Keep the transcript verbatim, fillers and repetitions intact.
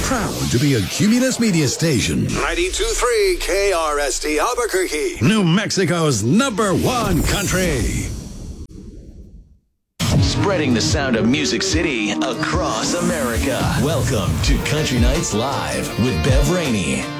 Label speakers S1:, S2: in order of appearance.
S1: Proud to be a Cumulus Media Station.
S2: ninety-two point three K R S T Albuquerque.
S1: New Mexico's number one country.
S3: Spreading the sound of Music City across America. Welcome to Country Nights Live with Bev Rainey.